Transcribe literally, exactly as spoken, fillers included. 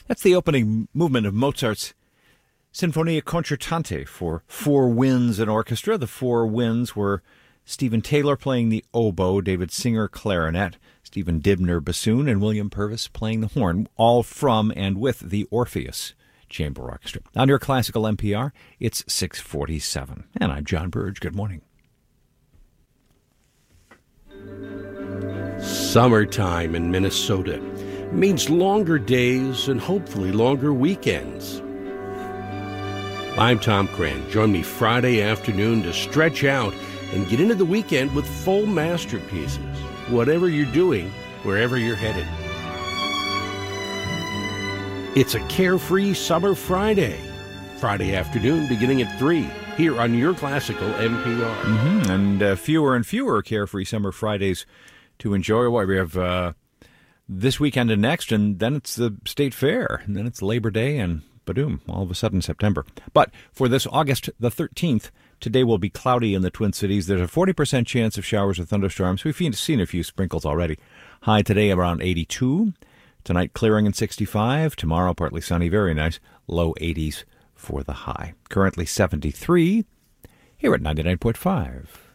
That's the opening movement of Mozart's Sinfonia Concertante for four winds and orchestra. The four winds were Stephen Taylor playing the oboe, David Singer clarinet, Stephen Dibner bassoon, and William Purvis playing the horn, all from and with the Orpheus Chamber Orchestra. On your classical N P R, it's six forty-seven. And I'm John Burge. Good morning. Summertime in Minnesota means longer days and hopefully longer weekends. I'm Tom Cran. Join me Friday afternoon to stretch out and get into the weekend with full masterpieces, whatever you're doing, wherever you're headed. It's a carefree summer Friday. Friday afternoon beginning at three here on your classical N P R. Mm-hmm. And uh, fewer and fewer carefree summer Fridays to enjoy. Well, we have uh, this weekend and next, and then it's the State Fair, and then it's Labor Day, and badoom, all of a sudden September. But for this August the thirteenth, today will be cloudy in the Twin Cities. There's a forty percent chance of showers or thunderstorms. We've seen a few sprinkles already. High today around eighty-two. Tonight clearing in sixty-five. Tomorrow partly sunny, very nice. Low eighties for the high. Currently seventy-three here at ninety-nine point five.